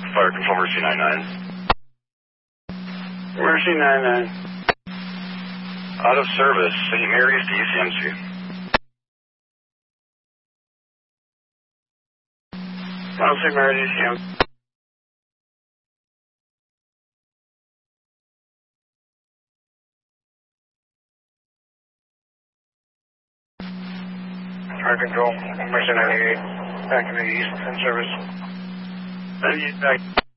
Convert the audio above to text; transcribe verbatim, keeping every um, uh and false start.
Fire Control Mercy nine nine. Mercy nine nine. Out of service, Saint Mary's to E C M C. Out of Saint Mary's, E C M C. Fire Control Mercy ninety-eight. Back to the east in service. ninety-eight back.